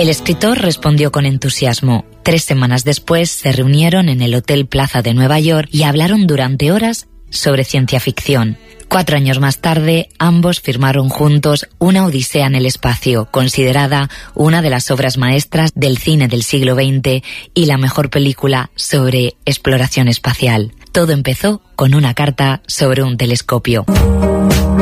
El escritor respondió con entusiasmo. 3 semanas después se reunieron en el Hotel Plaza de Nueva York y hablaron durante horas sobre ciencia ficción. 4 años más tarde, ambos firmaron juntos Una odisea en el espacio, considerada una de las obras maestras del cine del siglo XX y la mejor película sobre exploración espacial. Todo empezó con una carta sobre un telescopio.